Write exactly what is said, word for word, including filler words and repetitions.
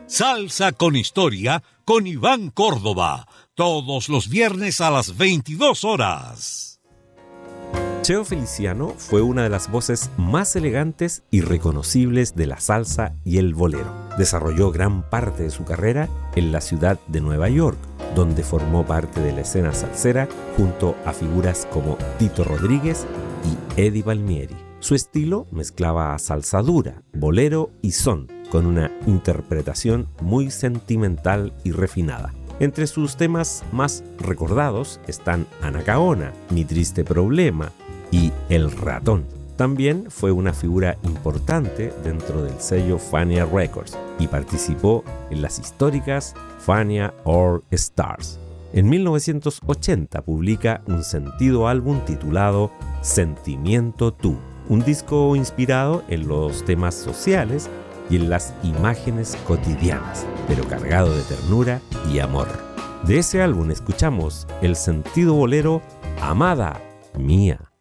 Salsa con Historia con Iván Córdoba, todos los viernes a las veintidós horas. Cheo Feliciano fue una de las voces más elegantes y reconocibles de la salsa y el bolero. Desarrolló gran parte de su carrera en la ciudad de Nueva York, donde formó parte de la escena salsera junto a figuras como Tito Rodríguez y Eddie Palmieri. Su estilo mezclaba salsa dura, bolero y son, con una interpretación muy sentimental y refinada. Entre sus temas más recordados están Anacaona, Mi Triste Problema y El Ratón. También fue una figura importante dentro del sello Fania Records y participó en las históricas Fania All Stars. En mil novecientos ochenta publica un sentido álbum titulado Sentimiento Tú, un disco inspirado en los temas sociales y en las imágenes cotidianas, pero cargado de ternura y amor. De ese álbum escuchamos el sentido bolero Amada Mía.